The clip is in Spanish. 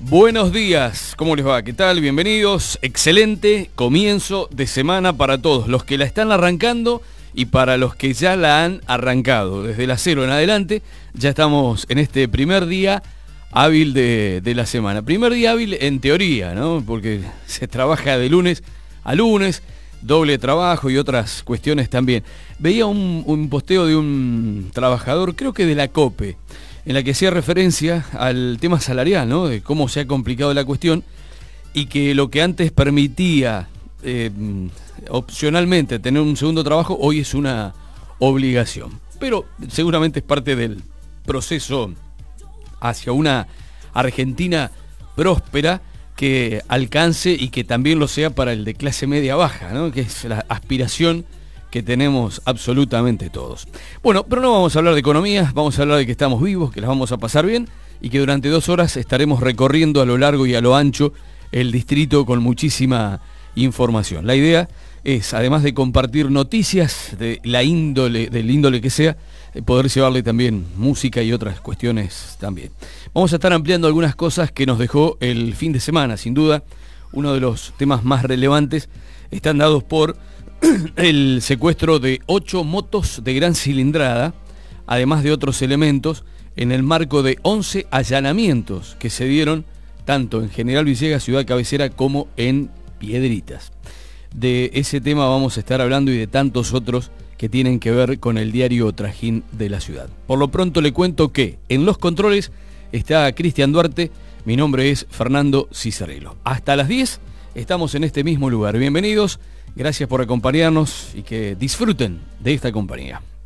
Buenos días, ¿cómo les va? ¿Qué tal? Bienvenidos. Excelente comienzo de semana para todos los que la están arrancando y para los que ya la han arrancado. Desde las 0 en adelante ya estamos en este primer día hábil de la semana. Primer día hábil en teoría, ¿no? Porque se trabaja de lunes a lunes, doble trabajo y otras cuestiones también. Veía un posteo de un trabajador, creo que de la COPE, en la que hacía referencia al tema salarial, ¿no? De cómo se ha complicado la cuestión y que lo que antes permitía opcionalmente tener un segundo trabajo, hoy es una obligación. Pero seguramente es parte del proceso hacia una Argentina próspera que alcance y que también lo sea para el de clase media baja, ¿no? Que es la aspiración que tenemos absolutamente todos. Bueno, pero no vamos a hablar de economía, vamos a hablar de que estamos vivos, que las vamos a pasar bien y que durante 2 horas estaremos recorriendo a lo largo y a lo ancho el distrito con muchísima información. La idea es, además de compartir noticias de la índole, del índole que sea, poder llevarle también música y otras cuestiones también. Vamos a estar ampliando algunas cosas que nos dejó el fin de semana, sin duda. Uno de los temas más relevantes están dados por el secuestro de 8 motos de gran cilindrada, además de otros elementos, en el marco de 11 allanamientos que se dieron tanto en General Villegas, ciudad cabecera, como en Piedritas. De ese tema vamos a estar hablando y de tantos otros que tienen que ver con el diario trajín de la ciudad. Por lo pronto le cuento que en los controles está Cristian Duarte, mi nombre es Fernando Cizarello. Hasta las 10 estamos en este mismo lugar. Bienvenidos, gracias por acompañarnos y que disfruten de esta compañía.